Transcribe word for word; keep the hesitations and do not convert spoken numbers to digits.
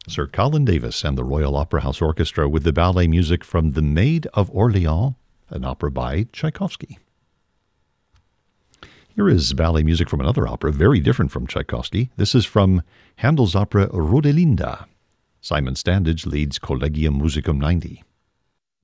Sir Colin Davis and the Royal Opera House Orchestra with the ballet music from The Maid of Orleans, an opera by Tchaikovsky. Here is ballet music from another opera, very different from Tchaikovsky. This is from Handel's opera Rodelinda. Simon Standage leads Collegium Musicum ninety.